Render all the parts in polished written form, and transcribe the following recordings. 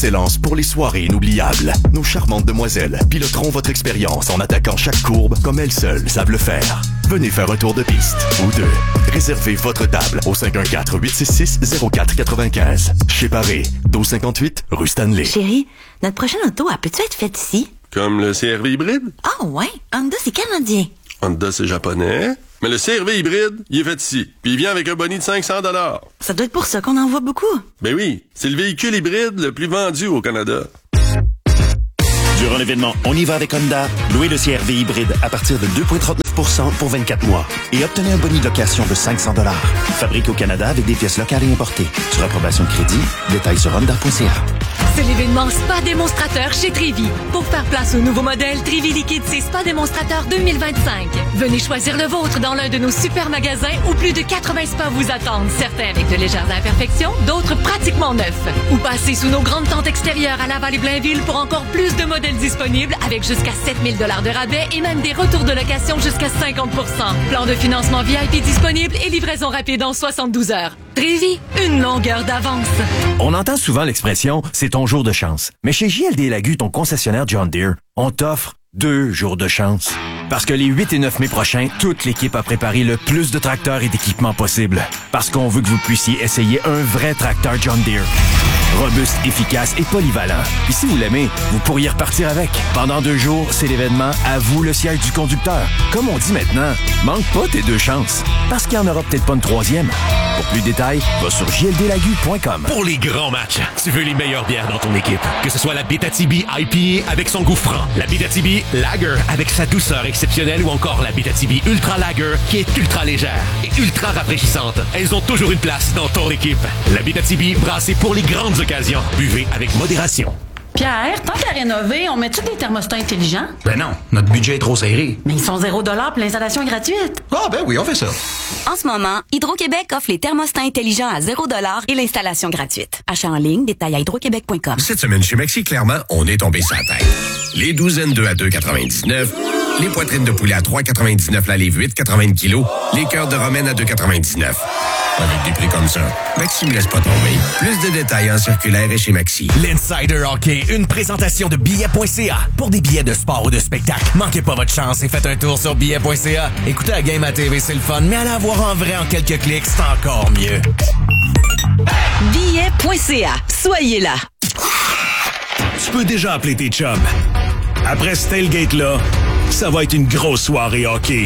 Excellence pour les soirées inoubliables. Nos charmantes demoiselles piloteront votre expérience en attaquant chaque courbe comme elles seules savent le faire. Venez faire un tour de piste ou deux. Réservez votre table au 514-866-0495. Chez Paré, 1258 rue Stanley. Chérie, notre prochaine auto, elle peut-tu être faite ici? Comme le CR-V hybride? Ah ouais, Honda, c'est canadien. Honda, c'est japonais. Mais le CR-V hybride, il est fait ici. Puis il vient avec un boni de 500 $. Ça doit être pour ça qu'on en voit beaucoup. Ben oui, c'est le véhicule hybride le plus vendu au Canada. Durant l'événement On y va avec Honda, louez le CR-V hybride à partir de 2,39% pour 24 mois et obtenez un boni de location de 500 $. Fabriqué au Canada avec des pièces locales et importées. Sur approbation de crédit, détails sur honda.ca. C'est l'événement Spa Démonstrateur chez Trévi. Pour faire place au nouveau modèle, Trévi liquide ses Spa Démonstrateur 2025. Venez choisir le vôtre dans l'un de nos super magasins où plus de 80 spas vous attendent. Certains avec de légères imperfections, d'autres pratiquement neufs. Ou passez sous nos grandes tentes extérieures à Laval et Blainville pour encore plus de modèles disponibles avec jusqu'à 7 000 $ de rabais et même des retours de location jusqu'à 50 %. Plan de financement VIP disponible et livraison rapide en 72 heures. Trévi, une longueur d'avance. On entend souvent l'expression « c'est ton jour de chance ». Mais chez JLD Lagu, ton concessionnaire John Deere, on t'offre 2 jours de chance. Parce que les 8 et 9 mai prochains, toute l'équipe a préparé le plus de tracteurs et d'équipements possible. Parce qu'on veut que vous puissiez essayer un vrai tracteur John Deere. Robuste, efficace et polyvalent. Puis si vous l'aimez, vous pourriez repartir avec. Pendant 2 jours, c'est l'événement « À vous le siège du conducteur ». Comme on dit maintenant, manque pas tes 2 chances. Parce qu'il n'y en aura peut-être pas une 3e. Pour plus de détails, va sur jldlagu.com. Pour les grands matchs, tu veux les meilleures bières dans ton équipe. Que ce soit la Abitibi IPA avec son goût franc, la Abitibi Lager avec sa douceur exceptionnelle ou encore la Abitibi Ultra Lager qui est ultra légère et ultra rafraîchissante. Elles ont toujours une place dans ton équipe. La Abitibi brassée pour les grandes occasions. Buvez avec modération. Pierre, tant qu'à rénover, on met-tu des thermostats intelligents? Ben non, notre budget est trop serré. Mais ils sont 0 $ puis l'installation est gratuite. Ah ben oui, on fait ça. En ce moment, Hydro-Québec offre les thermostats intelligents à 0 $ et l'installation gratuite. Achat en ligne, détail à hydroquebec.com. Cette semaine chez Maxi, clairement, on est tombé sur la tête. Les douzaines d'œufs à 2,99, les poitrines de poulet à 3,99 la livre 8,80 kg, les cœurs de romaine à 2,99. Avec des prix comme ça, Maxi ne laisse pas tomber. Plus de détails en circulaire et chez Maxi. L'Insider Hockey, une présentation de billets.ca. Pour des billets de sport ou de spectacle, manquez pas votre chance et faites un tour sur billets.ca. Écoutez la game à TV, c'est le fun, mais allez la voir en vrai en quelques clics, c'est encore mieux. Billets.ca. Soyez là. Tu peux déjà appeler tes chums. Après ce tailgate-là, ça va être une grosse soirée hockey.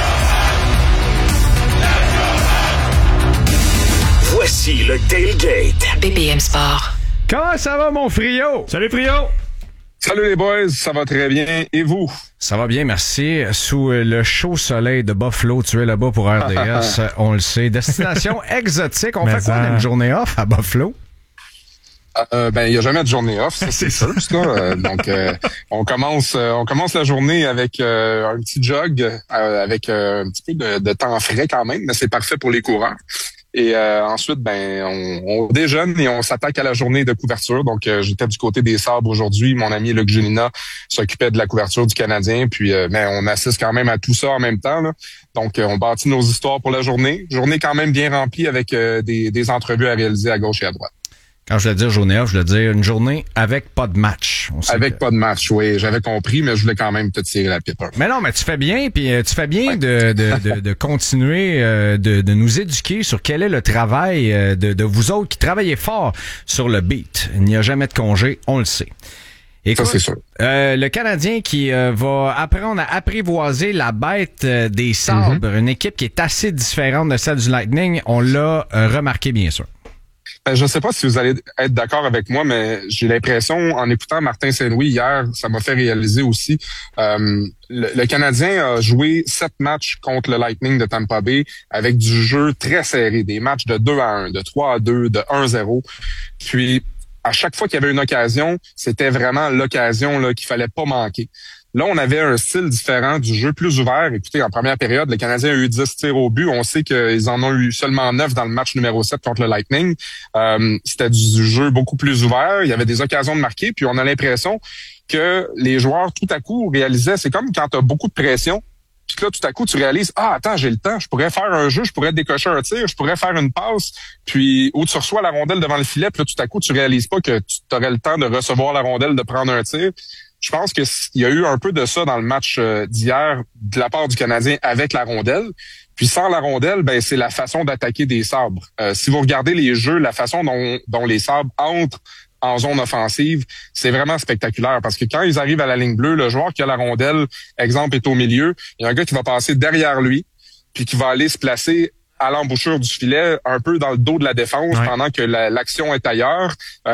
Voici le tailgate. BPM Sport. Comment ça va, mon Frio? Salut, Frio! Salut les boys, ça va très bien. Et vous? Ça va bien, merci. Sous le chaud soleil de Buffalo, tu es là-bas pour RDS, on le sait. Destination exotique. On fait quoi d'une journée off à Buffalo? Ben, il n'y a jamais de journée off, ça, c'est sûr. Donc, on commence la journée avec un petit jog, avec un petit peu de temps frais quand même, mais c'est parfait pour les coureurs. Et ensuite, ben, on déjeune et on s'attaque à la journée de couverture. Donc, j'étais du côté des Sabres aujourd'hui. Mon ami Luc Julina s'occupait de la couverture du Canadien. Puis, ben, on assiste quand même à tout ça en même temps, là. Donc, on bâtit nos histoires pour la journée. Journée quand même bien remplie avec des entrevues à réaliser à gauche et à droite. Quand je voulais dire journée off, je voulais dire une journée avec pas de match. Pas de match, oui. J'avais compris, mais je voulais quand même te tirer la pipe. Mais non, mais tu fais bien, puis tu fais bien de continuer de nous éduquer sur quel est le travail de vous autres qui travaillez fort sur le beat. Il n'y a jamais de congé, on le sait. Écoute, ça, c'est sûr. Le Canadien qui va apprendre à apprivoiser la bête des Sabres, une équipe qui est assez différente de celle du Lightning, on l'a remarqué bien sûr. Je ne sais pas si vous allez être d'accord avec moi, mais j'ai l'impression, en écoutant Martin Saint-Louis hier, ça m'a fait réaliser aussi, le Canadien a joué 7 matchs contre le Lightning de Tampa Bay avec du jeu très serré, des matchs de 2-1, de 3-2, de 1-0. Puis, à chaque fois qu'il y avait une occasion, c'était vraiment l'occasion là qu'il fallait pas manquer. Là, on avait un style différent du jeu, plus ouvert. Écoutez, en première période, le Canadien a eu 10 tirs au but. On sait qu'ils en ont eu seulement 9 dans le match numéro 7 contre le Lightning. C'était du jeu beaucoup plus ouvert. Il y avait des occasions de marquer. Puis on a l'impression que les joueurs, tout à coup, réalisaient, c'est comme quand tu as beaucoup de pression, Puis là, tout à coup, tu réalises, attends, j'ai le temps, je pourrais faire un jeu, je pourrais décocher un tir, je pourrais faire une passe, puis où tu reçois la rondelle devant le filet, puis là, tout à coup, tu réalises pas que tu aurais le temps de recevoir la rondelle, de prendre un tir. Je pense qu'il y a eu un peu de ça dans le match d'hier de la part du Canadien avec la rondelle. Puis sans la rondelle, ben c'est la façon d'attaquer des Sabres. Si vous regardez les jeux, la façon dont les Sabres entrent en zone offensive, c'est vraiment spectaculaire parce que quand ils arrivent à la ligne bleue, le joueur qui a la rondelle, exemple, est au milieu, il y a un gars qui va passer derrière lui, puis qui va aller se placer à l'embouchure du filet, un peu dans le dos de la défense, pendant que l'action est ailleurs.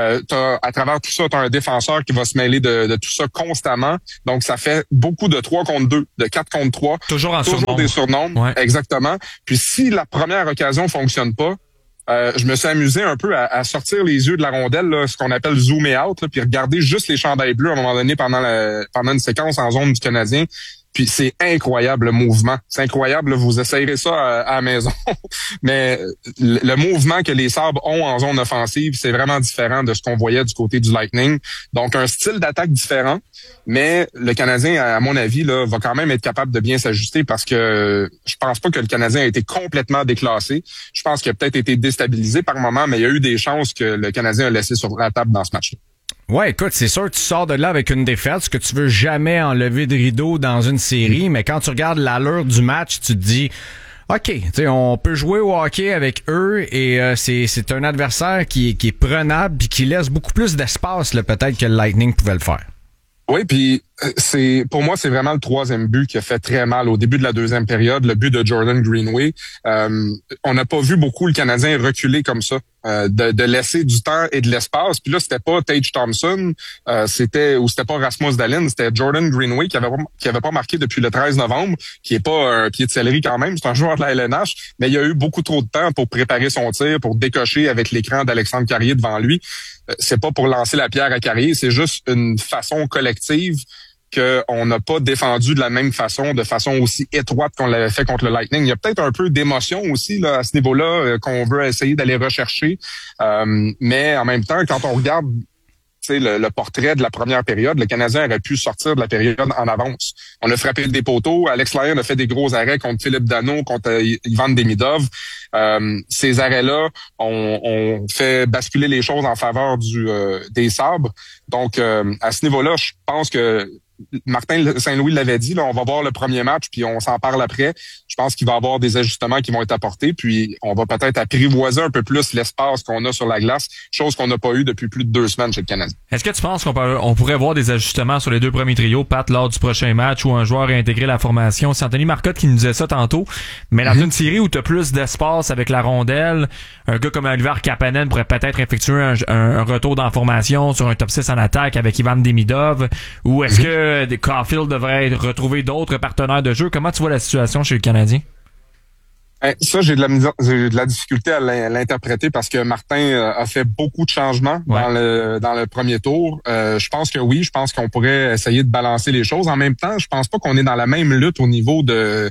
À travers tout ça, tu as un défenseur qui va se mêler de tout ça constamment. Donc, ça fait beaucoup de 3 contre 2, de 4 contre 3. Toujours des surnombres. Ouais. Exactement. Puis si la première occasion fonctionne pas, je me suis amusé un peu à sortir les yeux de la rondelle, là, ce qu'on appelle zoomer out, là, puis regarder juste les chandails bleus à un moment donné pendant une séquence en zone du Canadien. Puis c'est incroyable le mouvement. C'est incroyable, là, vous essayerez ça à la maison. Mais le mouvement que les Sabres ont en zone offensive, c'est vraiment différent de ce qu'on voyait du côté du Lightning. Donc un style d'attaque différent, mais le Canadien, à mon avis, là, va quand même être capable de bien s'ajuster parce que je pense pas que le Canadien a été complètement déclassé. Je pense qu'il a peut-être été déstabilisé par moment, mais il y a eu des chances que le Canadien a laissé sur la table dans ce match-là. Ouais, écoute, c'est sûr que tu sors de là avec une défaite, ce que tu veux jamais enlever de rideau dans une série, mais quand tu regardes l'allure du match, tu te dis, OK, tu sais, on peut jouer au hockey avec eux et c'est un adversaire qui est prenable puis qui laisse beaucoup plus d'espace là, peut-être que le Lightning pouvait le faire. Oui, puis pour moi, c'est vraiment le troisième but qui a fait très mal au début de la deuxième période, le but de Jordan Greenway. On n'a pas vu beaucoup le Canadien reculer comme ça, de laisser du temps et de l'espace. Puis là, c'était pas Tage Thompson, c'était pas Rasmus Dahlin, c'était Jordan Greenway qui avait pas marqué depuis le 13 novembre, qui est pas un pied de céleri quand même, c'est un joueur de la LNH, mais il a eu beaucoup trop de temps pour préparer son tir, pour décocher avec l'écran d'Alexandre Carrier devant lui. C'est pas pour lancer la pierre à Carrier, c'est juste une façon collective qu'on n'a pas défendu de façon aussi étroite qu'on l'avait fait contre le Lightning. Il y a peut-être un peu d'émotion aussi là à ce niveau-là qu'on veut essayer d'aller rechercher. Mais en même temps, quand on regarde le portrait de la première période, le Canadien aurait pu sortir de la période en avance. On a frappé des poteaux. Alex Lyon a fait des gros arrêts contre Philippe Danault, contre Ivan Demidov. Ces arrêts-là ont fait basculer les choses en faveur des Sabres. Donc, à ce niveau-là, je pense que Martin Saint-Louis l'avait dit, là, on va voir le premier match, puis on s'en parle après. Je pense qu'il va y avoir des ajustements qui vont être apportés, puis on va peut-être apprivoiser un peu plus l'espace qu'on a sur la glace, chose qu'on n'a pas eu depuis plus de 2 semaines chez le Canadien. Est-ce que tu penses qu'on pourrait voir des ajustements sur les 2 premiers trios, Pat, lors du prochain match où un joueur a intégré la formation? C'est Anthony Marcotte qui nous disait ça tantôt, mais dans une série où tu as plus d'espace avec la rondelle, un gars comme Oliver Kapanen pourrait peut-être effectuer un retour dans la formation sur un top 6 en attaque avec Ivan Demidov, ou est-ce que Caulfield devrait retrouver d'autres partenaires de jeu? Comment tu vois la situation chez le Canadien? Ça, j'ai de la difficulté à l'interpréter parce que Martin a fait beaucoup de changements dans le premier tour. Je pense que oui, je pense qu'on pourrait essayer de balancer les choses. En même temps, je pense pas qu'on est dans la même lutte au niveau de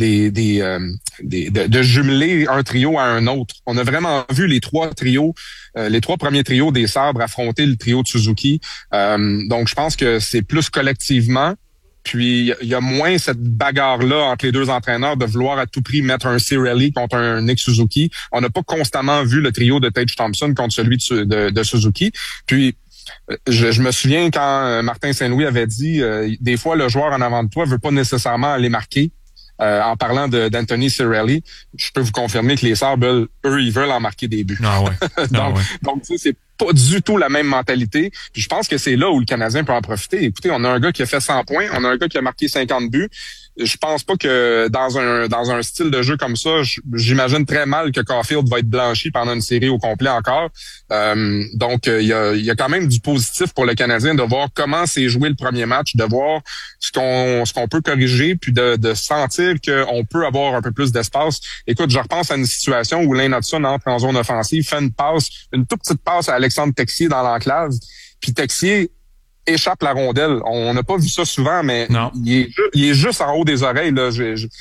jumeler un trio à un autre. On a vraiment vu les 3 premiers trios des Sabres affronter le trio de Suzuki. Donc, je pense que c'est plus collectivement. Puis, il y a moins cette bagarre-là entre les 2 entraîneurs de vouloir à tout prix mettre un Cirelli contre un Nick Suzuki. On n'a pas constamment vu le trio de Tage Thompson contre celui de Suzuki. Puis, je me souviens quand Martin Saint-Louis avait dit des fois, le joueur en avant de toi veut pas nécessairement aller marquer. En parlant d'Anthony Cirelli, je peux vous confirmer que les Sabres, eux, ils veulent en marquer des buts. Ah ouais. Donc, c'est pas du tout la même mentalité. Puis je pense que c'est là où le Canadien peut en profiter. Écoutez, on a un gars qui a fait 100 points, on a un gars qui a marqué 50 buts. Je pense pas que dans un style de jeu comme ça, j'imagine très mal que Caulfield va être blanchi pendant une série au complet encore. Donc, il y a quand même du positif pour le Canadien de voir comment s'est joué le premier match, de voir ce qu'on peut corriger, puis de sentir qu'on peut avoir un peu plus d'espace. Écoute, je repense à une situation où Lane Hudson entre en zone offensive, fait une toute petite passe à Alexandre Texier dans l'enclave, puis Texier échappe la rondelle. On n'a pas vu ça souvent, mais il est juste en haut des oreilles. Là.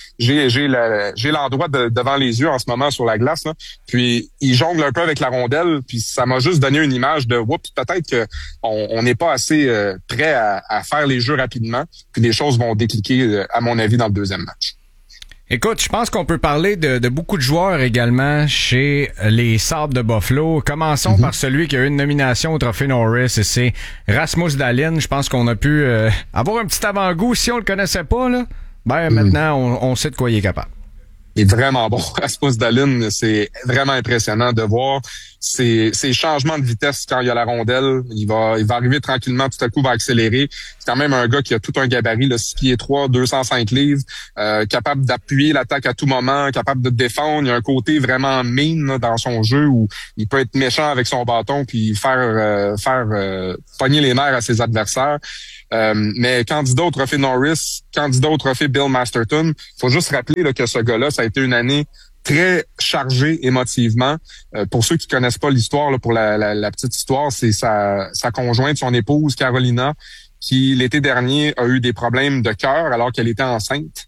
J'ai l'endroit devant les yeux en ce moment sur la glace. Là. Puis il jongle un peu avec la rondelle, puis ça m'a juste donné une image de oups, peut-être que on n'est pas assez prêt à faire les jeux rapidement, puis les choses vont décliquer, à mon avis, dans le deuxième match. Écoute, je pense qu'on peut parler de beaucoup de joueurs également chez les Sabres de Buffalo. Commençons par celui qui a eu une nomination au Trophée Norris, et c'est Rasmus Dahlin. Je pense qu'on a pu avoir un petit avant-goût. Si on le connaissait pas, là, maintenant, on sait de quoi il est capable. Il est vraiment bon. Rasmus Dahlin, c'est vraiment impressionnant de voir ses changements de vitesse quand il y a la rondelle. Il va arriver tranquillement, tout à coup, il va accélérer. C'est quand même un gars qui a tout un gabarit, là, 6 pieds 3, 205 livres, capable d'appuyer l'attaque à tout moment, capable de défendre. Il y a un côté vraiment mean là, dans son jeu où il peut être méchant avec son bâton puis faire pogner les nerfs à ses adversaires. Mais candidat au Trophée Norris, candidat au Trophée Bill Masterton, faut juste rappeler là, que ce gars-là, ça a été une année très chargée émotivement. Pour ceux qui connaissent pas l'histoire, là, pour la petite histoire, c'est sa conjointe, son épouse Carolina, qui l'été dernier a eu des problèmes de cœur alors qu'elle était enceinte.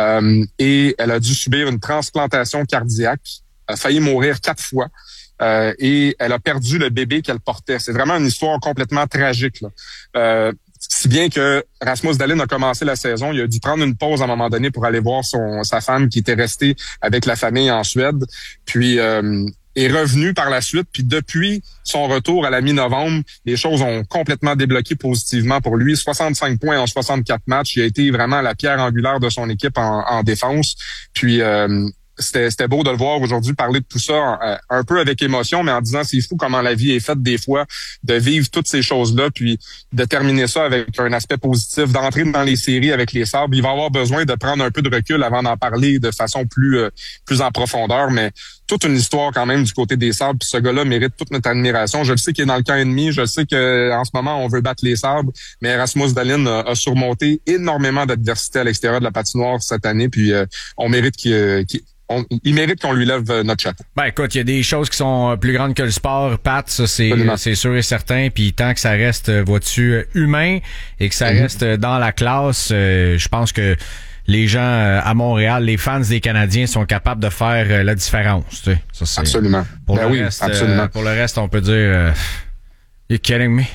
Et elle a dû subir une transplantation cardiaque, a failli mourir 4 fois. Et elle a perdu le bébé qu'elle portait. C'est vraiment une histoire complètement tragique, là. Si bien que Rasmus Dahlin a commencé la saison, il a dû prendre une pause à un moment donné pour aller voir sa femme qui était restée avec la famille en Suède, puis est revenu par la suite. Puis depuis son retour à la mi-novembre, les choses ont complètement débloqué positivement pour lui. 65 points en 64 matchs. Il a été vraiment la pierre angulaire de son équipe en défense. Puis c'était beau de le voir aujourd'hui parler de tout ça un peu avec émotion, mais en disant c'est fou comment la vie est faite des fois, de vivre toutes ces choses-là, puis de terminer ça avec un aspect positif, d'entrer dans les séries avec les Sabres. Il va avoir besoin de prendre un peu de recul avant d'en parler de façon plus en profondeur, mais toute une histoire quand même du côté des Sabres, puis ce gars-là mérite toute notre admiration. Je le sais qu'il est dans le camp ennemi, je sais que en ce moment on veut battre les Sabres, mais Rasmus Dahlin a surmonté énormément d'adversité à l'extérieur de la patinoire cette année, puis on mérite il mérite qu'on lui lève notre chapeau. Écoute, il y a des choses qui sont plus grandes que le sport, Pat, ça c'est sûr et certain, puis tant que ça reste, vois-tu, humain et que ça reste dans la classe, je pense que les gens à Montréal, les fans des Canadiens sont capables de faire la différence. Tu sais. Ça, c'est, absolument. Pour le reste, on peut dire you're kidding me?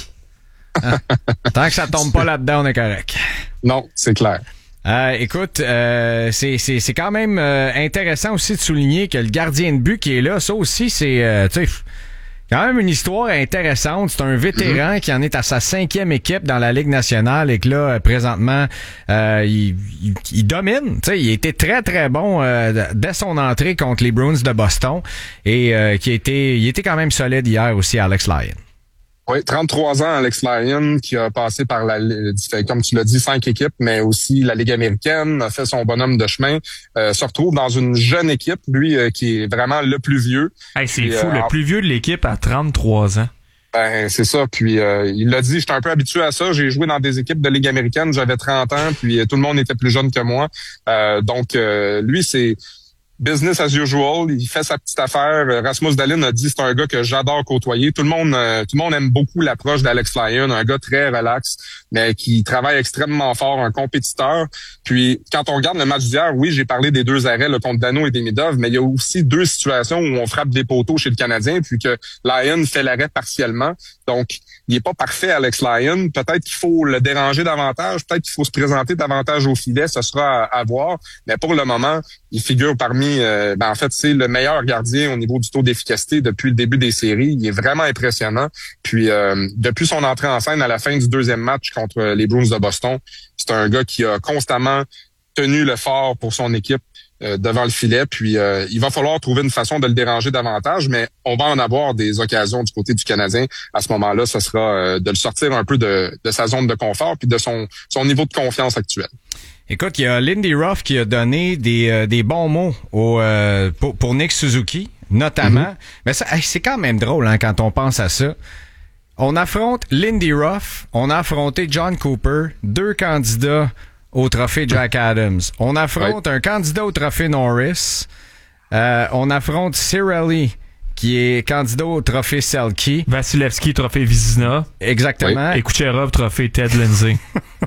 Hein? Tant que ça tombe pas là-dedans, on est correct. Non, c'est clair. Écoute, c'est quand même intéressant aussi de souligner que le gardien de but qui est là, ça aussi, c'est quand même une histoire intéressante. C'est un vétéran qui en est à sa 5e équipe dans la Ligue nationale et que là, présentement, il domine. T'sais, il était très, très bon dès son entrée contre les Bruins de Boston et il était quand même solide hier aussi, Alex Lyon. Oui, 33 ans, Alex Lyon, qui a passé par comme tu l'as dit, 5 équipes, mais aussi la Ligue américaine, a fait son bonhomme de chemin, se retrouve dans une jeune équipe, lui, qui est vraiment le plus vieux. Hey, c'est fou, le plus vieux de l'équipe à 33 ans. Ben, c'est ça. Puis, il l'a dit, j'étais un peu habitué à ça. J'ai joué dans des équipes de Ligue américaine, j'avais 30 ans, puis tout le monde était plus jeune que moi. Donc, lui, c'est business as usual, il fait sa petite affaire. Rasmus Dahlin a dit c'est un gars que j'adore côtoyer. Tout le monde aime beaucoup l'approche d'Alex Lyon, un gars très relax, mais qui travaille extrêmement fort, un compétiteur. Puis quand on regarde le match d'hier, oui, j'ai parlé des 2 arrêts là, contre Dano et Demidov, mais il y a aussi 2 situations où on frappe des poteaux chez le Canadien, puis que Lyon fait l'arrêt partiellement. Donc, il est pas parfait, Alex Lyon. Peut-être qu'il faut le déranger davantage, peut-être qu'il faut se présenter davantage au filet, ce sera à voir. Mais pour le moment, il figure parmi en fait, c'est le meilleur gardien au niveau du taux d'efficacité depuis le début des séries. Il est vraiment impressionnant. Puis, depuis son entrée en scène à la fin du 2e match contre les Bruins de Boston, c'est un gars qui a constamment tenu le fort pour son équipe devant le filet. Puis, il va falloir trouver une façon de le déranger davantage, mais on va en avoir des occasions du côté du Canadien. À ce moment-là, ce sera de le sortir un peu de sa zone de confort puis de son niveau de confiance actuel. Écoute, il y a Lindy Ruff qui a donné des bons mots pour Nick Suzuki, notamment. Mais ça, c'est quand même drôle quand on pense à ça. On affronte Lindy Ruff, on a affronté John Cooper, 2 candidats au trophée Jack Adams. On affronte un candidat au trophée Norris. On affronte Cirelli, qui est candidat au trophée Selke. Vasilevski, trophée Vizina. Exactement. Et Kucherov, trophée Ted Lindsay.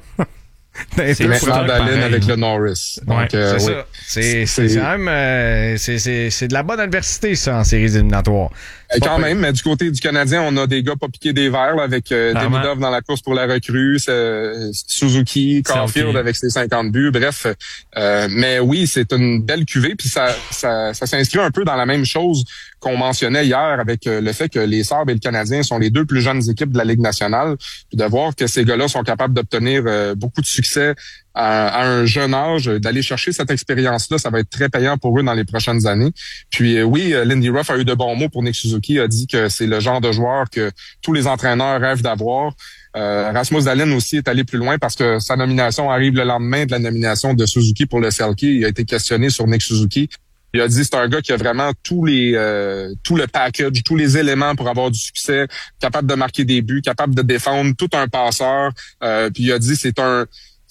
C'est maintenant Dallin avec le Norris. Donc, c'est ça. C'est quand même c'est de la bonne adversité, ça, en séries éliminatoires. Quand même, mais du côté du Canadien, on a des gars pas piqués des verres là, avec Demidov dans la course pour la recrue, Suzuki, Caulfield avec ses 50 buts, bref. Mais oui, c'est une belle cuvée, puis ça s'inscrit un peu dans la même chose qu'on mentionnait hier avec le fait que les Sabres et le Canadien sont les deux plus jeunes équipes de la Ligue nationale, puis de voir que ces gars-là sont capables d'obtenir beaucoup de succès à un jeune âge, d'aller chercher cette expérience-là, ça va être très payant pour eux dans les prochaines années. Puis oui, Lindy Ruff a eu de bons mots pour Nick Suzuki, a dit que c'est le genre de joueur que tous les entraîneurs rêvent d'avoir. Rasmus Dahlin aussi est allé plus loin parce que sa nomination arrive le lendemain de la nomination de Suzuki pour le Selke. Il a été questionné sur Nick Suzuki. Il a dit c'est un gars qui a vraiment tout le package, tous les éléments pour avoir du succès, capable de marquer des buts, capable de défendre, tout un passeur. Puis il a dit c'est un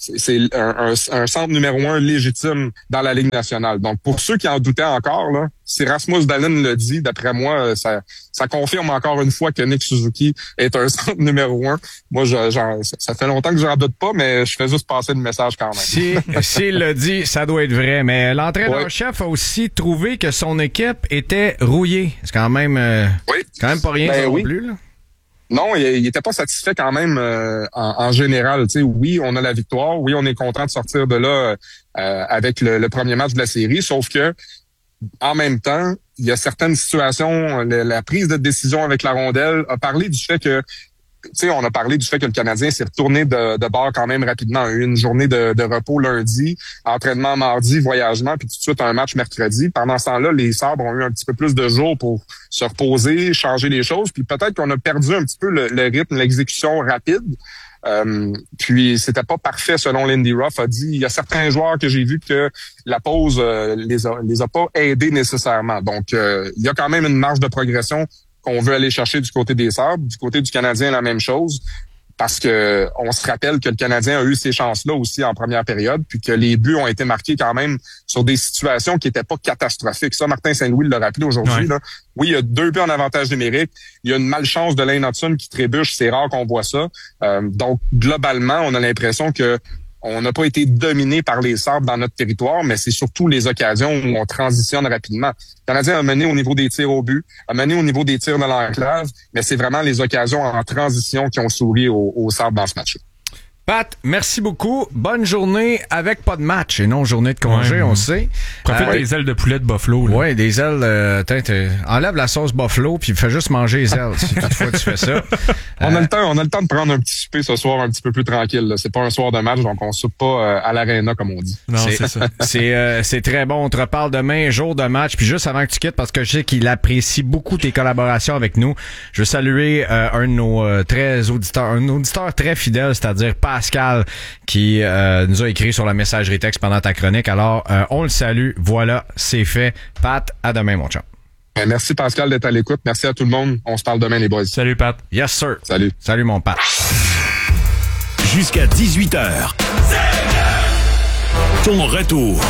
centre numéro 1 légitime dans la Ligue nationale. Donc, pour ceux qui en doutaient encore, là, si Rasmus Dahlin le dit, d'après moi, ça confirme encore une fois que Nick Suzuki est un centre numéro 1. Moi, ça fait longtemps que j'en doute pas, mais je fais juste passer le message quand même. S'il le dit, ça doit être vrai. Mais l'entraîneur-chef a aussi trouvé que son équipe était rouillée. C'est quand même pas rien ça non plus, là. Non, il était pas satisfait quand même en général. Tu sais, oui, on a la victoire, oui, on est content de sortir de là avec le premier match de la série, sauf que en même temps, il y a certaines situations, la prise de décision avec la rondelle a parlé du fait que on a parlé du fait que le Canadien s'est retourné de bord quand même rapidement. Il y a eu une journée de repos lundi, entraînement mardi, voyagement, puis tout de suite un match mercredi. Pendant ce temps-là, les Sabres ont eu un petit peu plus de jours pour se reposer, changer les choses, puis peut-être qu'on a perdu un petit peu le rythme, l'exécution rapide. Puis c'était pas parfait selon Lindy Ruff. A dit il y a certains joueurs que j'ai vu que la pause les a pas aidés nécessairement. Donc il y a quand même une marge de progression qu'on veut aller chercher du côté des Sabres. Du côté du Canadien, la même chose. Parce que on se rappelle que le Canadien a eu ces chances-là aussi en première période, puis que les buts ont été marqués quand même sur des situations qui étaient pas catastrophiques. Ça, Martin Saint-Louis l'a rappelé aujourd'hui. Là. Oui, il y a 2 buts en avantage numérique. Il y a une malchance de Lane Hudson qui trébuche. C'est rare qu'on voit ça. Donc, globalement, on a l'impression que on n'a pas été dominé par les Sabres dans notre territoire, mais c'est surtout les occasions où on transitionne rapidement. Le Canadien a mené au niveau des tirs au but, a mené au niveau des tirs de l'enclave, mais c'est vraiment les occasions en transition qui ont souri aux Sabres dans ce match-là. Pat, merci beaucoup. Bonne journée avec pas de match et non journée de congé, on sait. Profite des ailes de poulet de Buffalo. Oui, des ailes. Enlève la sauce Buffalo puis fais juste manger les ailes si toutefois tu fais ça. On a le temps de prendre un petit souper ce soir un petit peu plus tranquille. Là. C'est pas un soir de match, donc on soupe pas à l'aréna comme on dit. Non, c'est ça. C'est très bon. On te reparle demain, jour de match. Puis juste avant que tu quittes, parce que je sais qu'il apprécie beaucoup tes collaborations avec nous, je veux saluer un de nos un auditeur très fidèle, c'est-à-dire Pascal, qui nous a écrit sur la messagerie texte pendant ta chronique. Alors, on le salue. Voilà, c'est fait. Pat, à demain, mon chum. Merci Pascal d'être à l'écoute. Merci à tout le monde. On se parle demain, les boys. Salut, Pat. Yes, sir. Salut. Salut, mon Pat. Jusqu'à 18h. Ton retour.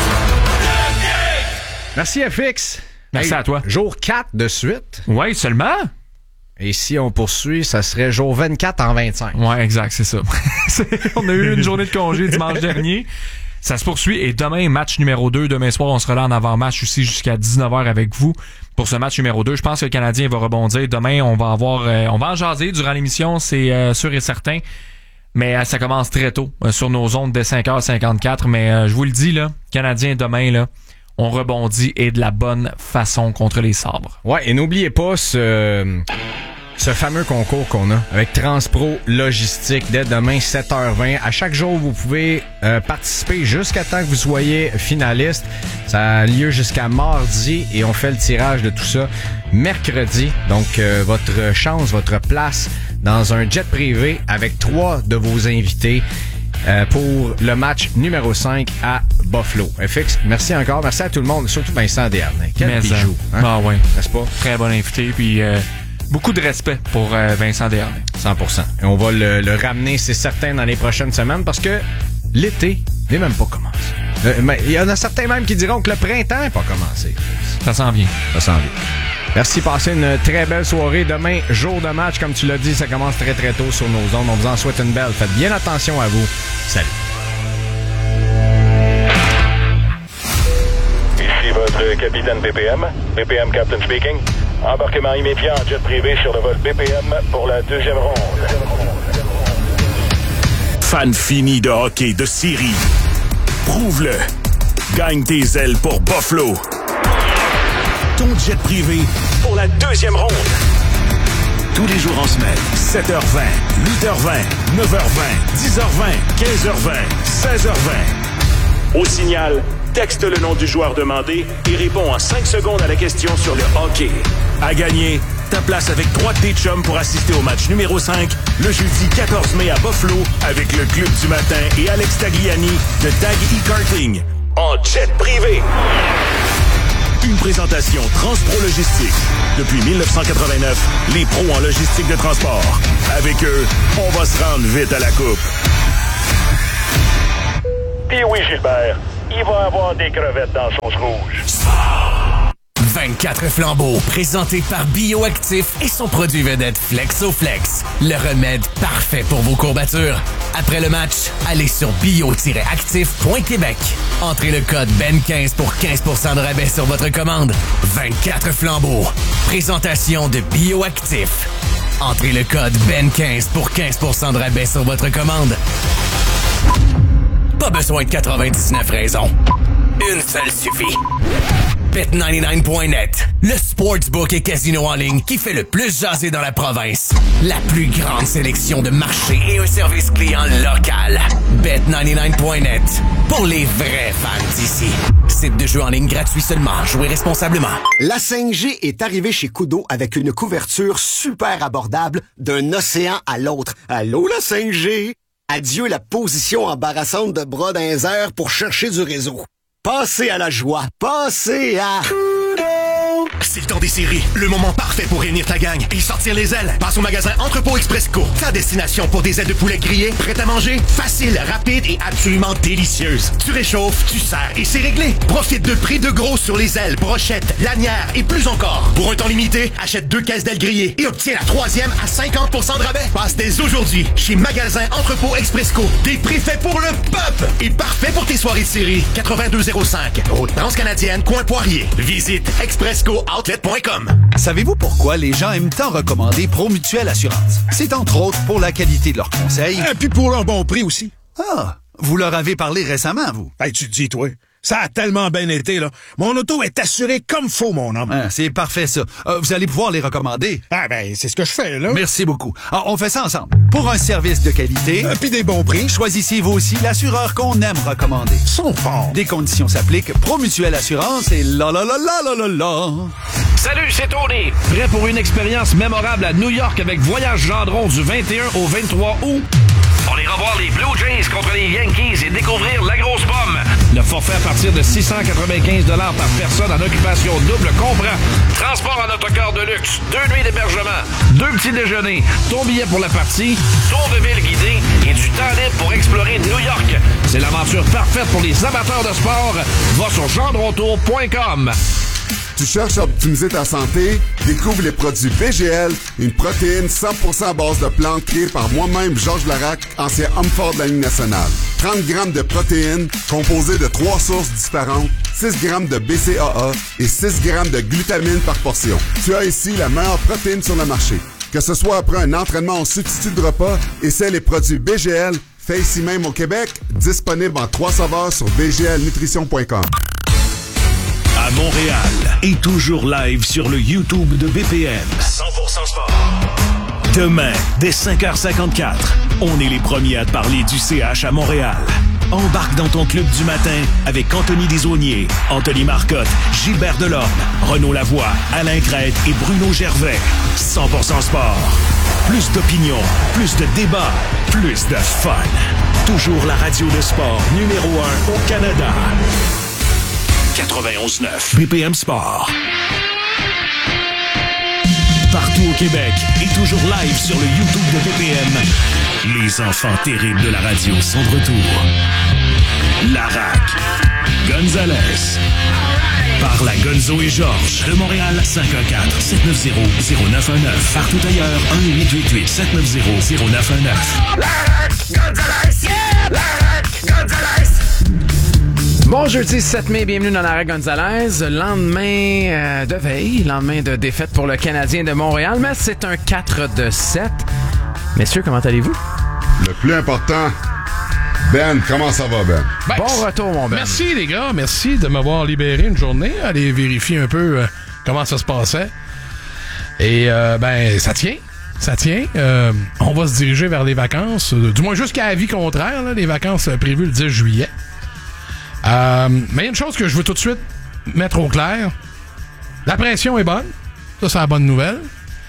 Merci, FX. Merci à toi. Jour 4 de suite. Oui, seulement. Et si on poursuit, ça serait jour 24 en 25. Ouais, exact, c'est ça. On a eu une journée de congé dimanche dernier. Ça se poursuit et demain, match numéro 2. Demain soir, on sera là en avant-match aussi jusqu'à 19h avec vous pour ce match numéro 2. Je pense que le Canadien va rebondir. Demain, on va en jaser durant l'émission, c'est sûr et certain. Mais ça commence très tôt sur nos ondes dès 5h54. Mais je vous le dis, là, Canadien demain, là, on rebondit et de la bonne façon contre les Sabres. Ouais, et n'oubliez pas ce fameux concours qu'on a avec Transpro Logistique dès demain 7h20. À chaque jour, vous pouvez participer jusqu'à temps que vous soyez finaliste. Ça a lieu jusqu'à mardi et on fait le tirage de tout ça mercredi. Donc, votre chance, votre place dans un jet privé avec 3 de vos invités pour le match numéro 5 à Buffalo. FX, merci encore. Merci à tout le monde, surtout Vincent Desharnais. Quel bijou. Hein? Ah ouais. N'est-ce pas? Très bon invité. Puis beaucoup de respect pour Vincent Desharnais. 100%. Et on va le ramener, c'est certain, dans les prochaines semaines parce que l'été n'est même pas commencé. Il y en a certains même qui diront que le printemps n'est pas commencé. Ça s'en vient. Ça s'en vient. Merci, passez une très belle soirée. Demain, jour de match, comme tu l'as dit, ça commence très très tôt sur nos ondes. On vous en souhaite une belle. Faites bien attention à vous. Salut. Ici votre capitaine BPM. BPM Captain speaking. Embarquement immédiat en jet privé sur le vol BPM pour la deuxième ronde. Fan fini de hockey de série. Prouve-le. Gagne tes ailes pour Buffalo. Ton jet privé pour la deuxième ronde. Tous les jours en semaine, 7h20, 8h20, 9h20, 10h20, 15h20, 16h20. Au signal, texte le nom du joueur demandé et réponds en 5 secondes à la question sur le hockey. À gagner, ta place avec 3 de tes chums pour assister au match numéro 5 le jeudi 14 mai à Buffalo avec le Club du matin et Alex Tagliani de Tag E-Karting en jet privé. Une présentation Transpro Logistique. Depuis 1989, les pros en logistique de transport. Avec eux, on va se rendre vite à la coupe. Puis oui, Gilbert, il va avoir des crevettes dans sauce rouge. 24 flambeaux, présentés par Bioactif et son produit vedette Flexoflex. Le remède parfait pour vos courbatures. Après le match, allez sur bio-actif.québec. Entrez le code BEN15 pour 15% de rabais sur votre commande. 24 flambeaux. Présentation de Bioactif. Entrez le code BEN15 pour 15% de rabais sur votre commande. Pas besoin de 99 raisons. Une seule suffit. Bet99.net, le sportsbook et casino en ligne qui fait le plus jaser dans la province. La plus grande sélection de marchés et un service client local. Bet99.net, pour les vrais fans d'ici. Site de jeu en ligne gratuit seulement. Jouez responsablement. La 5G est arrivée chez Koodo avec une couverture super abordable d'un océan à l'autre. Allô, la 5G? Adieu la position embarrassante de bras dans les airs pour chercher du réseau. Passez à la joie. Passez à... C'est le temps des séries. Le moment parfait pour réunir ta gang et sortir les ailes. Passe au magasin Entrepôt Expresco. Ta destination pour des ailes de poulet grillées, prêtes à manger, facile, rapide et absolument délicieuse. Tu réchauffes, tu sers et c'est réglé. Profite de prix de gros sur les ailes, brochettes, lanières et plus encore. Pour un temps limité, achète 2 caisses d'ailes grillées et obtiens la 3e à 50% de rabais. Passe dès aujourd'hui chez Magasin Entrepôt Expresco. Des prix faits pour le peuple et parfait pour tes soirées de série. 8205, route transcanadienne, coin Poirier. Visite expresco-outlet.com. Savez-vous pourquoi les gens aiment tant recommander Promutuelle Assurance? C'est entre autres pour la qualité de leurs conseils. Et puis pour leur bon prix aussi. Ah, vous leur avez parlé récemment, vous? Hey, tu te dis, toi, ça a tellement bien été, là. Mon auto est assurée comme faut, mon homme. Ah, c'est parfait, ça. Vous allez pouvoir les recommander. Ah, ben, c'est ce que je fais, là. Merci beaucoup. Alors, on fait ça ensemble. Pour un service de qualité... puis des bons prix. Choisissez vous aussi l'assureur qu'on aime recommander. Son fort. Des conditions s'appliquent. Promutuelle Assurance et la la la la la la la. Salut, c'est Tony. Prêt pour une expérience mémorable à New York avec Voyage Gendron du 21 au 23 août? On ira voir les Blue Jays contre les Yankees et découvrir la grosse pomme. Le forfait à partir de 695 $ par personne en occupation double comprend transport en autocar de luxe, 2 nuits d'hébergement, 2 petits déjeuners, ton billet pour la partie, tour de ville guidé et du temps libre pour explorer New York. C'est l'aventure parfaite pour les amateurs de sport. Va sur gendrontour.com. Tu cherches à optimiser ta santé? Découvre les produits BGL, une protéine 100% à base de plantes créée par moi-même, Georges Larac, ancien homme fort de la Ligue nationale. 30 grammes de protéines composées de 3 sources différentes, 6 grammes de BCAA et 6 grammes de glutamine par portion. Tu as ici la meilleure protéine sur le marché. Que ce soit après un entraînement en substitut de repas, essaie les produits BGL, fait ici même au Québec, disponible en 3 saveurs sur bglnutrition.com. À Montréal et toujours live sur le YouTube de BPM. 100% sport. Demain, dès 5h54, on est les premiers à te parler du CH à Montréal. Embarque dans ton club du matin avec Anthony Desaulniers, Anthony Marcotte, Gilbert Delorme, Renaud Lavoie, Alain Crête et Bruno Gervais. 100% sport. Plus d'opinion, plus de débats, plus de fun. Toujours la radio de sport numéro 1 au Canada. 91.9 BPM Sport. Partout au Québec et toujours live sur le YouTube de BPM. Les enfants terribles de la radio sont de retour. Larac, Gonzalez. Par la Gonzo et Georges de Montréal, 514-790-0919. Partout ailleurs, 1-888-790-0919. Bon jeudi 7 mai, bienvenue dans l'arrêt Gonzalez. Lendemain de veille, lendemain de défaite pour le Canadien de Montréal, mais c'est un 4-7. Messieurs, comment allez-vous? Le plus important, Ben, comment ça va, Ben? Bon retour, mon Ben. Merci, les gars. Merci de m'avoir libéré une journée. Aller vérifier un peu comment ça se passait. Et, ça tient. Ça tient. On va se diriger vers les vacances. Du moins, jusqu'à avis contraire, là, les vacances prévues le 10 juillet. Mais il y a une chose que je veux tout de suite mettre au clair. La pression est bonne. Ça, c'est la bonne nouvelle.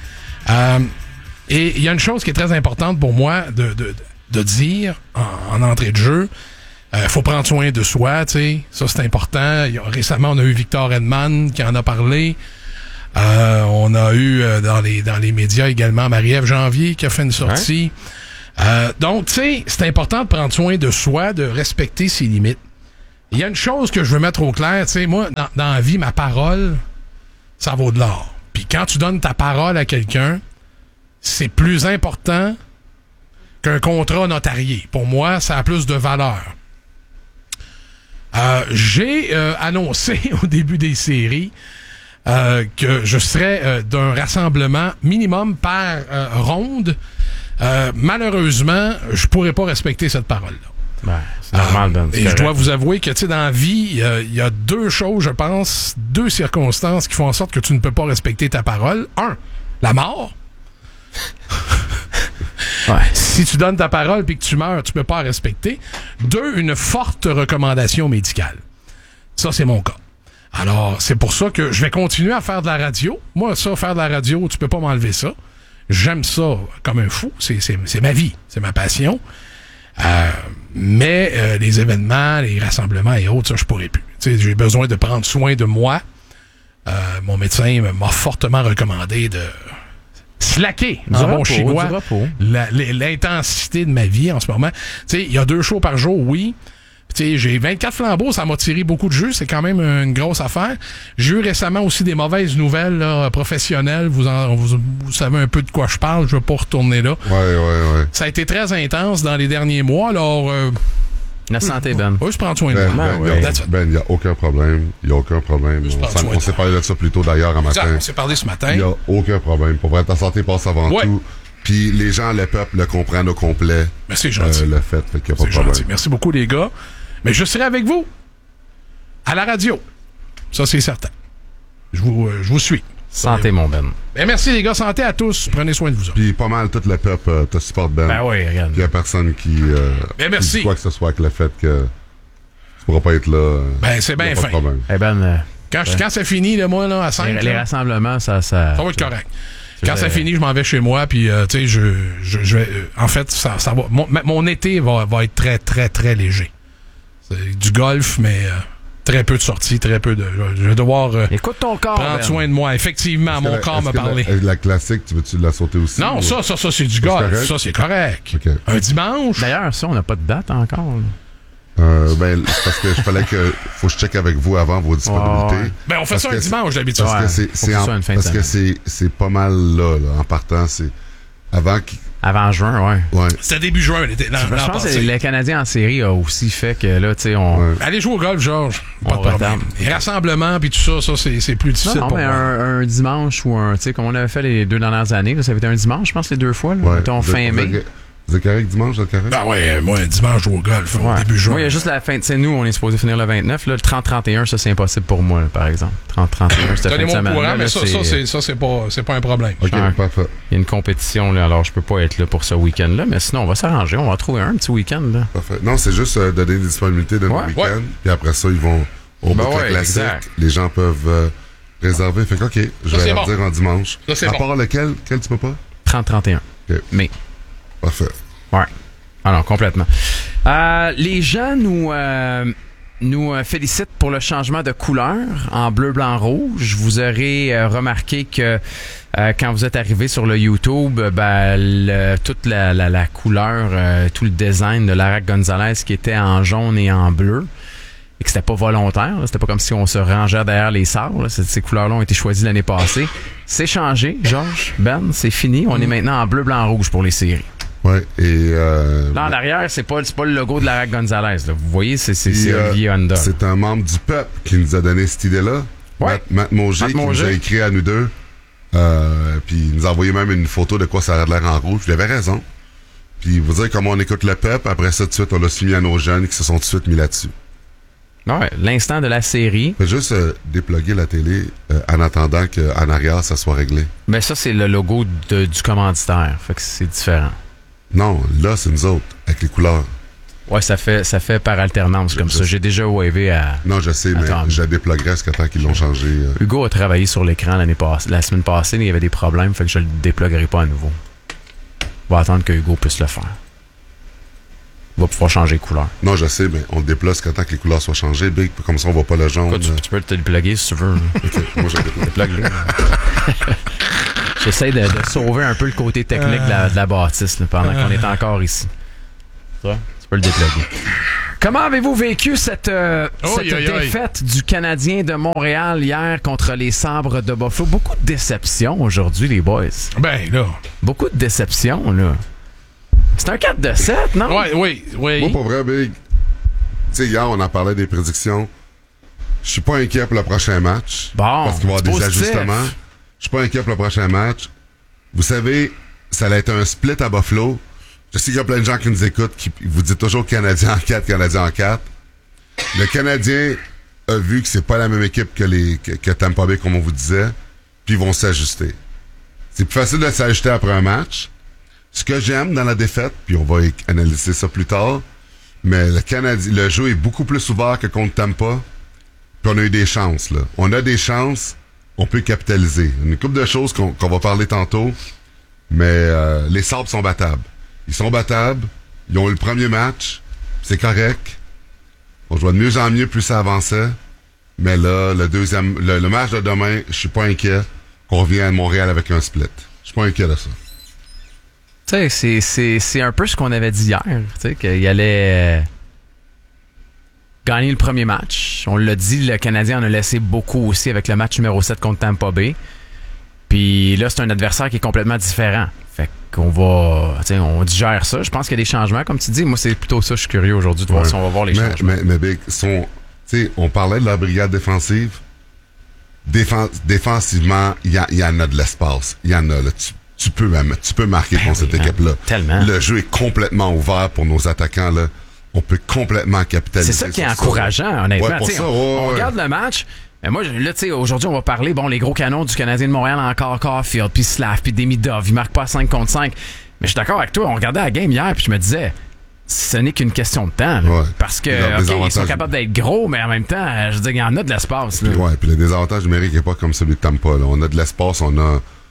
Et il y a une chose qui est très importante pour moi de dire en entrée de jeu. Faut prendre soin de soi, tu sais. Ça, c'est important. Récemment, on a eu Victor Edman qui en a parlé. On a eu dans les médias également Marie-Ève Janvier qui a fait une sortie. Donc, tu sais, c'est important de prendre soin de soi, de respecter ses limites. Il y a une chose que je veux mettre au clair, tu sais, moi, dans la vie, ma parole, ça vaut de l'or. Puis quand tu donnes ta parole à quelqu'un, c'est plus important qu'un contrat notarié. Pour moi, ça a plus de valeur. J'ai annoncé au début des séries que je serais d'un rassemblement minimum par ronde. Malheureusement, je pourrais pas respecter cette parole-là. Ouais, c'est normal, Ben. Et je dois vous avouer que, tu sais, dans la vie, il y a deux choses, je pense, deux circonstances qui font en sorte que tu ne peux pas respecter ta parole. Un, la mort. Si tu donnes ta parole puis que tu meurs, tu peux pas la respecter. Deux, une forte recommandation médicale. Ça, c'est mon cas. Alors, c'est pour ça que je vais continuer à faire de la radio. Moi, ça, faire de la radio, tu peux pas m'enlever ça. J'aime ça comme un fou. C'est ma vie. C'est ma passion. Mais les événements, les rassemblements et autres, ça, je pourrais plus. Tu sais, j'ai besoin de prendre soin de moi. Mon médecin m'a fortement recommandé de slacker, en bon chinois, l'intensité de ma vie en ce moment. Tu sais, il y a 2 shows par jour, oui. Tu sais, j'ai 24 flambeaux, ça m'a tiré beaucoup de jus, c'est quand même une grosse affaire. J'ai eu récemment aussi des mauvaises nouvelles là, professionnelles, vous savez un peu de quoi je parle, je veux pas retourner là. Ouais. Ça a été très intense dans les derniers mois, alors... la santé, Ben. Oui, je prends soin de moi. Ben, il n'y a aucun problème. Il n'y a aucun problème. On s'est parlé de ça plus tôt d'ailleurs un matin. On s'est parlé ce matin. Il n'y a aucun problème. Pour vrai, ta santé passe avant tout. Puis les gens, le peuple, le comprennent au complet. Mais c'est gentil. Le fait qu'il n'y a pas de problème. Gentil. Merci beaucoup, les gars. Mais je serai avec vous à la radio. Ça, c'est certain. Je vous suis. Santé, mon Ben. Ben, merci, les gars. Santé à tous. Prenez soin de vous. Puis pas mal, tout le peuple te supporte, Ben. Ben oui, regarde. Il n'y a personne qui merci. dit quoi que ce soit avec le fait que tu pourras pas être là. Ben, c'est bien fin. Eh Ben, quand c'est fini, là, moi, là, à 5... Les rassemblements, ça va être correct. Quand ça finit, je m'en vais chez moi, puis tu sais, je vais... en fait, ça va... Mon été va être très, très, très léger. C'est du golf, mais très peu de sorties, très peu de... Je vais devoir écoute ton corps, prendre soin de moi. Effectivement, mon corps m'a parlé. La classique, tu veux-tu la sauter aussi? Non, ça c'est du golf. Ça, c'est correct. Okay. Un dimanche. D'ailleurs, ça, on n'a pas de date encore. Ben, parce que je fallait que... Faut que je check avec vous avant vos disponibilités. Ben, on fait ça un dimanche, d'habitude. Parce que c'est pas mal là, en partant. C'est avant juin, ouais. C'était début juin. Je pense que le Canadien en série a aussi fait que là, tu sais, Allez jouer au golf, Georges. Pas de problème. Les rassemblements puis tout ça, c'est plus difficile pour moi. Un dimanche ou tu sais, comme on avait fait les 2 dernières années, là, ça avait été un dimanche, je pense, les 2 fois, là, mettons fin mai. Vous êtes correct dimanche, vous êtes correct? Ben ouais, moi, dimanche, je joue au golf, début juin. Oui, il y a juste la fin. Tu sais, nous, on est supposé finir le 29. Là, le 30-31, ça, c'est impossible pour moi, là, par exemple. 30-31, c'était Tenez-moi au courant, mais ça, c'est pas un problème. OK, parfait. Il y a une compétition, là, alors je peux pas être là pour ce week-end-là, mais sinon, on va s'arranger. On va trouver un petit week-end, là. Parfait. Non, c'est juste donner des disponibilités de nos week-ends, puis après ça, ils vont au bout de la classique. Exact. Les gens peuvent réserver. Fait que, OK, je vais leur dire en dimanche. Ça, c'est à part lequel tu peux pas? 30-31. OK. Mais. Parfait. Ouais. Alors, complètement. Les gens nous félicitent pour le changement de couleur en bleu, blanc, rouge. Vous aurez remarqué que quand vous êtes arrivé sur le YouTube, toute la couleur, tout le design de Lara Gonzalez qui était en jaune et en bleu et que c'était pas volontaire. Là. C'était pas comme si on se rangeait derrière les sabres. Là. Ces couleurs-là ont été choisies l'année passée. C'est changé, Georges, Ben, c'est fini. On est maintenant en bleu, blanc, rouge pour les séries. Ouais, et là, en arrière, c'est pas le logo de la RAC Gonzalez. Là. Vous voyez, c'est Olivier Honda. C'est un membre du peuple qui nous a donné cette idée-là. Ouais. Matt Mauger, qui nous a écrit à nous deux. Puis il nous a envoyé même une photo de quoi ça a l'air en rouge. Il avait raison. Puis vous dire comment on écoute le peuple. Après ça, tout de suite, on l'a soumis à nos jeunes qui se sont tout de suite mis là-dessus. Ouais, l'instant de la série. Fait juste déploguer la télé en attendant qu'en arrière, ça soit réglé. Mais ça, c'est le logo du commanditaire. Fait que c'est différent. Non, là, c'est nous autres, avec les couleurs. Ouais, ça fait par alternance comme ça. J'ai déjà wavé à... Non, je sais, mais je la déploguerai jusqu'à temps qu'ils l'ont changé. Hugo a travaillé sur l'écran la semaine passée, mais il y avait des problèmes, fait que je le déploguerai pas à nouveau. On va attendre que Hugo puisse le faire. On va pouvoir changer de couleur. Non, je sais, mais on le déploie jusqu'à temps que les couleurs soient changées, Big, comme ça on voit pas le jaune. Tu peux te déploguer si tu veux. Okay, moi, je le déplogue. J'essaie de sauver un peu le côté technique de la bâtisse là, pendant qu'on est encore ici. Ça, tu peux le déploguer. Comment avez-vous vécu cette défaite du Canadien de Montréal hier contre les Sabres de Buffalo? Beaucoup de déception aujourd'hui, les boys. Ben là. Beaucoup de déception, là. C'est un 4-7, non? Oui. Moi, pour vrai, Big, tu sais, hier, on en parlait des prédictions. Je suis pas inquiet pour le prochain match. Bon, parce qu'il va y avoir des ajustements. Je suis pas inquiet pour le prochain match. Vous savez, ça allait être un split à Buffalo. Je sais qu'il y a plein de gens qui nous écoutent qui vous disent toujours Canadien en 4, Canadien en 4. Le Canadien a vu que c'est pas la même équipe que Tampa Bay, comme on vous disait, puis ils vont s'ajuster. C'est plus facile de s'ajuster après un match. Ce que j'aime dans la défaite, puis on va analyser ça plus tard, mais le jeu est beaucoup plus ouvert que contre Tampa, puis on a eu des chances, là. On a des chances, on peut capitaliser. Une couple de choses qu'on va parler tantôt, mais les Sabres sont battables. Ils sont battables, ils ont eu le premier match, c'est correct. On joue de mieux en mieux plus ça avançait, mais là, le match de demain, je suis pas inquiet qu'on revienne à Montréal avec un split. Je suis pas inquiet de ça. Tu sais, c'est un peu ce qu'on avait dit hier, tu sais, qu'il allait gagner le premier match. On l'a dit, le Canadien en a laissé beaucoup aussi avec le match numéro 7 contre Tampa Bay. Puis là, c'est un adversaire qui est complètement différent. Fait qu'on va, tu sais, on digère ça. Je pense qu'il y a des changements, comme tu dis. Moi, c'est plutôt ça, je suis curieux aujourd'hui de voir si on va voir les changements. Mais Big, tu sais, on parlait de la brigade défensive. Défensivement, il y en a de l'espace. Il y en a, là. Tu peux marquer contre cette équipe-là. Tellement. Le jeu est complètement ouvert pour nos attaquants, là. On peut complètement capitaliser. C'est ça qui est encourageant, honnêtement. Ouais, on regarde le match. Mais moi, là, tu sais, aujourd'hui, on va parler, les gros canons du Canadien de Montréal, encore Caulfield, puis Slav, puis Demidov. Ils marquent pas 5 contre 5. Mais je suis d'accord avec toi. On regardait la game hier, puis je me disais, ce n'est qu'une question de temps. Là, parce que, ils sont capables d'être gros, mais en même temps, je veux dire, il y en a de l'espace. Puis le désavantage numérique n'est pas comme celui de Tampa. Là. On a de l'espace, on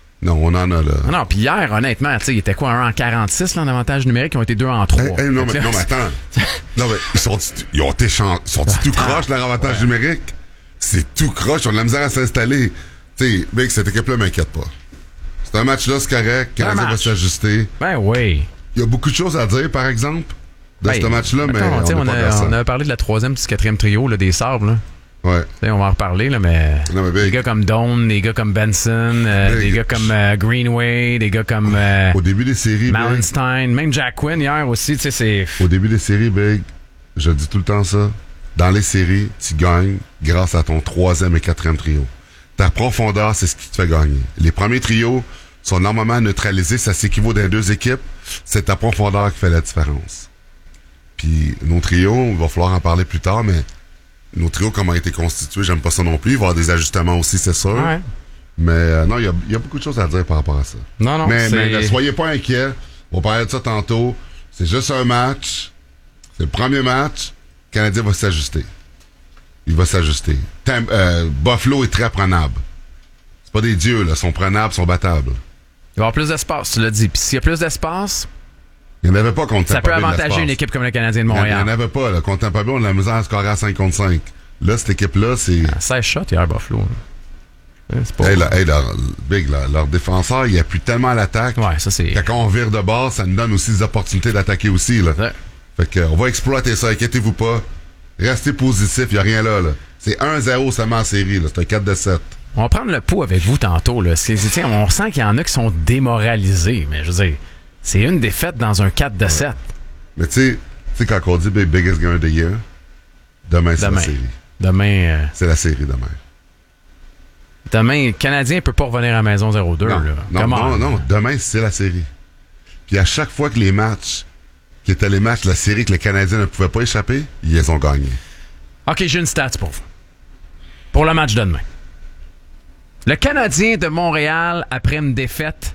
en a là. Non, puis hier, honnêtement, tu sais, il était quoi, 1 en 46, là, en avantage numérique, ils ont été 2 en 3. Non, mais attends. Non, mais ils ont été tout croche, leur avantage numérique? C'est tout croche, ils ont de la misère à s'installer. Tu sais, mec, cette équipe-là m'inquiète pas. C'est un match-là, c'est correct, Canadien va s'ajuster. Ben oui. Il y a beaucoup de choses à dire, par exemple, de ce match-là, mais on a parlé de la 3e puis du 4e trio, là, des Sabres, là. Ouais. T'sais, on va en reparler, là, mais des gars comme Doan, des gars comme Benson, des gars comme Greenway, des gars comme au début des séries, Mallenstein, même Jack Quinn hier aussi, tu sais, c'est... Au début des séries, Big, je dis tout le temps ça, dans les séries, tu gagnes grâce à ton 3e et 4e trio. Ta profondeur, c'est ce qui te fait gagner. Les premiers trios sont normalement neutralisés, ça s'équivaut dans les deux équipes, c'est ta profondeur qui fait la différence. Puis nos trios, il va falloir en parler plus tard, mais nos trios, comment ont été constitués, j'aime pas ça non plus. Il va y avoir des ajustements aussi, c'est sûr. Ouais. Mais non, il y a beaucoup de choses à dire par rapport à ça. Non, mais ne soyez pas inquiets. On va parler de ça tantôt. C'est juste un match. C'est le premier match. Le Canadien va s'ajuster. Il va s'ajuster. Buffalo est très prenable. C'est pas des dieux, là. Ils sont prenables, ils sont battables. Il va y avoir plus d'espace, tu l'as dit. Puis s'il y a plus d'espace... Il n'y en avait pas contre Tampa Bay. Ça peut avantager une équipe comme le Canadien de Montréal. Il n'y en avait pas. Là. Contre Tampa Bay, on a la misère à scorer à 5 contre 5. Là, cette équipe-là, c'est... 16 shots hier, Buffalo. C'est pas... leur défenseur, il appuie tellement à l'attaque. Ouais, ça c'est... Quand on vire de bord, ça nous donne aussi des opportunités d'attaquer aussi. Là. Ouais. Fait qu'on va exploiter ça, inquiétez-vous pas. Restez positif, il n'y a rien là. C'est 1-0 seulement en série, là. C'est un 4-7. On va prendre le pouls avec vous tantôt. Là. On sent qu'il y en a qui sont démoralisés, mais je veux dire, c'est une défaite dans un 4-7. Ouais. Mais tu sais, quand on dit biggest game of the year, demain, c'est la série. Demain. C'est la série demain. Demain, le Canadien ne peut pas revenir à la maison 0-2. Non. Demain, c'est la série. Puis à chaque fois que les matchs, qui étaient les matchs de la série que les Canadiens ne pouvaient pas échapper, ils les ont gagnés. OK, j'ai une stat pour vous. Pour le match de demain. Le Canadien de Montréal, après une défaite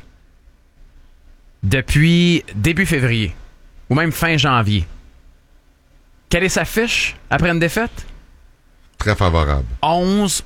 depuis début février, ou même fin janvier, quelle est sa fiche après une défaite? Très favorable. 11-1-1.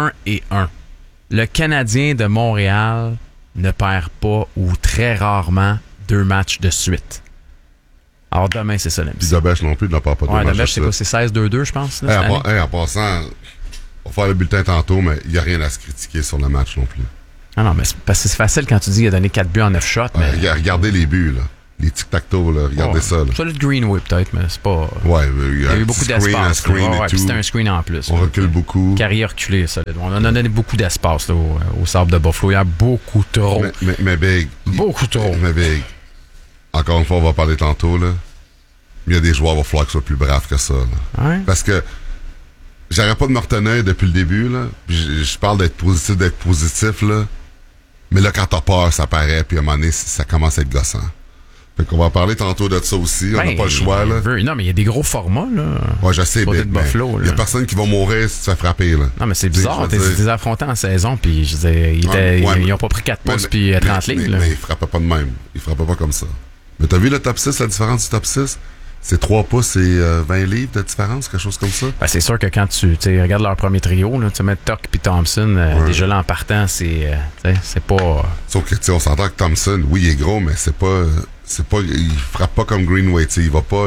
Le Canadien de Montréal ne perd pas ou très rarement 2 matchs de suite. Alors demain, c'est ça l'MC. Puis Dobèche non plus, il n'a pas 2 matchs. Dobèche, c'est quoi? C'est 16-2-2, je pense? Là, en passant, on va faire le bulletin tantôt, mais il n'y a rien à se critiquer sur le match non plus. Ah non, mais parce que c'est facile quand tu dis qu'il a donné 4 buts en 9 shots. Mais... regardez les buts, là. Les tic-tac-toe, là. Regardez ça, là. Ça, le Greenway, peut-être, mais c'est pas... Ouais, il y a eu beaucoup d'espace. Puis c'était un screen en plus. On recule beaucoup. Carrière reculée, ça. On a donné beaucoup d'espace là, au Sable de Buffalo. Il y a beaucoup trop. Mais Big. Beaucoup trop. Mais Big. Encore une fois, on va parler tantôt, là. Il y a des joueurs, il va falloir qu'ils soient plus braves que ça, là. Ouais. Parce que j'arrête pas de me retenir depuis le début, là. Puis je parle d'être positif, là. Mais là, quand t'as peur, ça paraît, puis à un moment donné, ça commence à être gossant. Fait qu'on va parler tantôt de ça aussi. On n'a pas le choix, là. Non, mais il y a des gros formats, là. Ouais, je sais, mais il y a personne qui va mourir si tu te fais frapper, là. Non, mais c'est bizarre. T'es affronté en saison, puis je disais, ils ont pas pris 4 pouces, puis 30 livres, là. Mais ils frappaient pas de même. Ils frappaient pas comme ça. Mais t'as vu le top 6, la différence du top 6? C'est 3 pouces et 20 livres de différence, quelque chose comme ça? Ben, c'est sûr que quand tu regardes leur premier trio, là, tu mets Tuck puis Thompson, déjà là en partant, c'est pas... Sauf que on s'entend que Thompson, oui, il est gros, mais c'est pas il frappe pas comme Greenway, il va pas...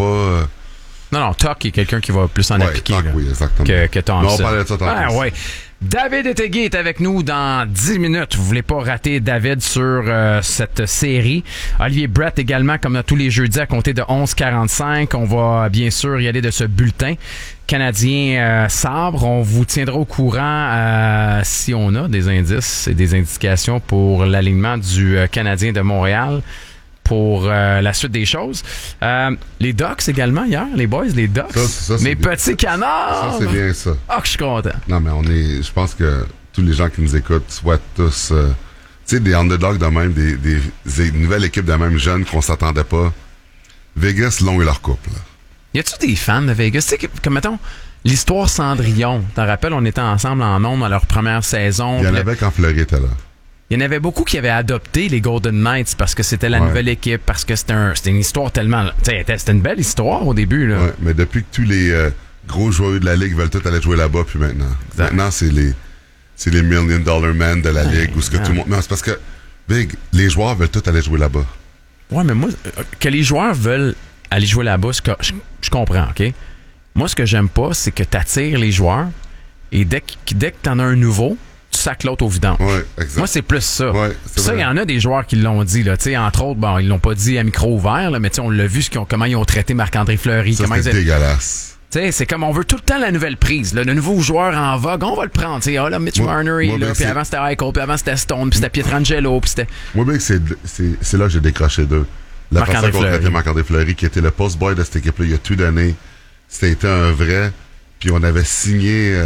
Non, Tuck est quelqu'un qui va plus en appliquer Tuck, oui, exactement. que Thompson. Mais on parlait de ça tantôt. Ouais. David Etegui est avec nous dans 10 minutes. Vous voulez pas rater David sur cette série. Olivier Brett également, comme tous les jeudis, à compter de 11h45. On va bien sûr y aller de ce bulletin Canadien Sabre. On vous tiendra au courant si on a des indices et des indications pour l'alignement du Canadien de Montréal pour la suite des choses. Les Ducks également hier, les boys, les Ducks. Ça, mes petits canards! Ça, c'est bien ça. Ah, que je suis content. Non, mais je pense que tous les gens qui nous écoutent souhaitent tous, tu sais, des underdogs de même, des nouvelles équipes de même jeunes qu'on s'attendait pas. Vegas l'ont eu leur couple. Là. Y a-tu des fans de Vegas? Tu sais, comme mettons, l'histoire Cendrillon. T'en rappelles, on était ensemble en ondes dans leur première saison. Il y en avait quand Fleury était là. Il y en avait beaucoup qui avaient adopté les Golden Knights parce que c'était la nouvelle équipe, parce que c'était une histoire tellement... C'était une belle histoire au début. Là. Ouais, mais depuis que tous les gros joueurs de la Ligue veulent tous aller jouer là-bas, puis maintenant. Exact. Maintenant, c'est les $1 million men de la Ligue, où ce que tout le monde... Non, c'est parce que, Big, les joueurs veulent tous aller jouer là-bas. Ouais, mais moi, que les joueurs veulent aller jouer là-bas, je comprends, OK? Moi, ce que j'aime pas, c'est que tu attires les joueurs, et dès que t'en as un nouveau, tu sacs l'autre au vidange. Ouais, exact. Moi, c'est plus ça. Ouais, ça, il y en a des joueurs qui l'ont dit. Là, entre autres, bon, ils l'ont pas dit à micro ouvert, là, mais on l'a vu comment ils ont traité Marc-André Fleury. C'est dégueulasse. C'est comme on veut tout le temps la nouvelle prise. Là, le nouveau joueur en vogue, on va le prendre. Là, Mitch Marner est là, puis avant c'était Eichel, puis avant c'était Stone, puis c'était Pietrangelo, puis c'était... Moi, bien que c'est là que j'ai décroché d'eux. La personne qu'on traitait Marc-André Fleury, qui était le post-boy de cette équipe-là, il y a tout donné. C'était un vrai. Puis on avait signé...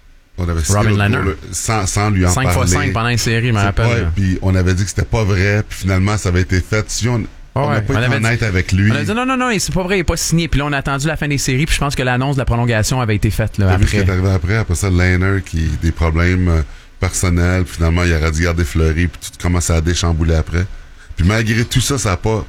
Robin Leonard. Sans lui en 5 parler. 5x5 pendant une série, je me rappelle. Puis on avait dit que c'était pas vrai, puis finalement ça avait été fait. Si on n'a pas été honnête avec lui. On a dit non, c'est pas vrai, il n'est pas signé. Puis là, on a attendu la fin des séries, puis je pense que l'annonce de la prolongation avait été faite là, après. Vu ce qui est arrivé après ça, Leonard qui a des problèmes personnels, puis finalement il aurait dû garder Fleury, puis tout commençait à déchambouler après. Puis malgré tout ça, ça n'a pas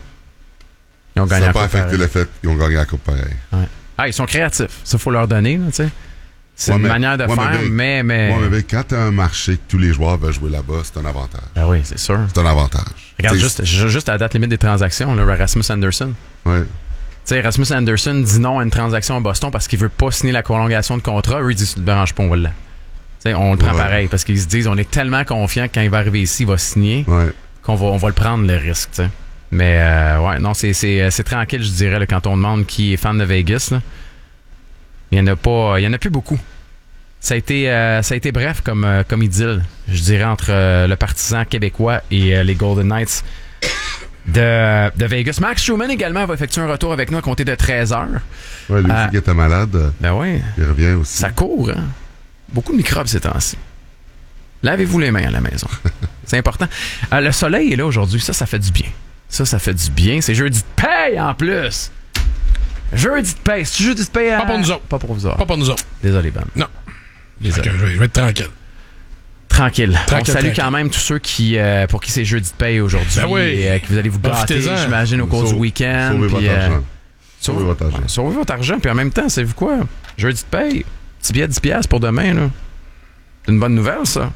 affecté le fait qu'ils ont gagné la coupe pareil. Ouais. Ils sont créatifs, ça faut leur donner, tu sais. C'est une manière de faire, mais... mais quand tu as un marché que tous les joueurs veulent jouer là-bas, c'est un avantage. Ah oui, c'est sûr. C'est un avantage. Regarde, juste à la date limite des transactions, là, Rasmus Anderson. Oui. Tu sais, Rasmus Anderson dit non à une transaction à Boston parce qu'il veut pas signer la prolongation de contrat. Eux, ils disent, ne dérange pas, on va le... T'sais, on le prend pareil parce qu'ils se disent, on est tellement confiant que quand il va arriver ici, il va signer, qu'on va le prendre le risque, t'sais. Mais, non, c'est tranquille, je dirais, là, quand on demande qui est fan de Vegas, là. Il y en a plus beaucoup. Ça a été bref comme idylle, je dirais, entre le partisan québécois et les Golden Knights de Vegas. Max Schumann également va effectuer un retour avec nous à compter de 13h. Ouais, lui qui était malade. Ben oui. Il revient aussi. Ça court, hein? Beaucoup de microbes ces temps-ci. Lavez-vous les mains à la maison. C'est important. Le soleil est là aujourd'hui. Ça fait du bien. Ça fait du bien. C'est jeudi de paye en plus. Jeudi de paye. C'est jeudi de paye à... Pas pour nous autres. Pas pour vous autres. Pas pour nous autres. Désolé, Ben. Non. Désolé. Je vais être tranquille. Tranquille. On salue quand même tous ceux pour qui c'est jeudi de paye aujourd'hui. Ben oui. Et que vous allez vous gâter, j'imagine, au cours du week-end. Sauvez votre argent. Sauvez votre argent. Sauvez votre argent. Puis en même temps, savez-vous quoi? Jeudi de paye. Petit billet de 10$ pour demain, là. C'est une bonne nouvelle, ça.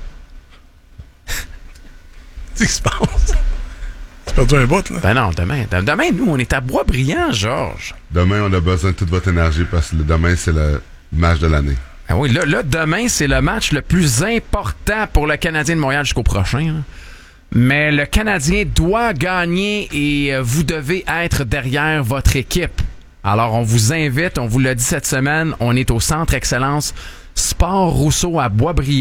Qu'est-ce qui se passe? Tu perdu un bout, là? Ben non, demain, nous, on est à Boisbriand, Georges. Demain, on a besoin de toute votre énergie parce que demain, c'est le match de l'année. Ah oui, là, demain, c'est le match le plus important pour le Canadien de Montréal jusqu'au prochain. Là. Mais le Canadien doit gagner et vous devez être derrière votre équipe. Alors, on vous invite, on vous l'a dit cette semaine, on est au Centre Excellence Sport Rousseau à Boisbriand.